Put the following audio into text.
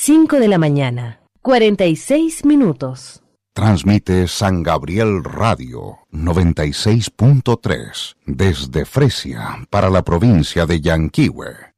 5 de la mañana, 46 minutos. Transmite San Gabriel Radio 96.3 desde Fresia para la provincia de Yanquihue.